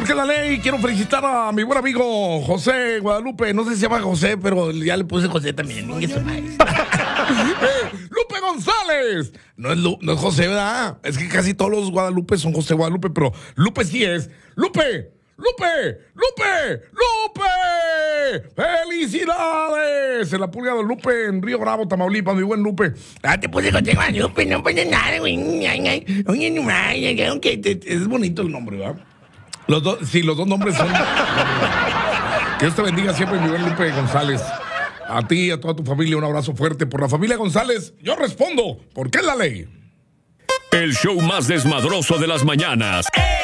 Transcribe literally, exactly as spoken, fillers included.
porque la ley. Quiero felicitar a mi buen amigo José Guadalupe. No sé si se llama José, pero ya le puse José también. eh, Lupe González. No es, Lu, no es José, ¿verdad? Es que casi todos los Guadalupe son José Guadalupe, pero Lupe sí es. Lupe, Lupe, Lupe, Lupe. ¡Felicidades! En la pulga de Lupe en Río Bravo, Tamaulipas, mi buen Lupe. Ah, te puse José Guadalupe, no pasa nada, güey. Oye, no mames, aunque es bonito el nombre, ¿verdad? Los dos, sí, los dos nombres son. Que Dios te bendiga siempre, mi buen Lupe González. A ti y a toda tu familia, un abrazo fuerte. Por la familia González, yo respondo, porque es la ley. El show más desmadroso de las mañanas.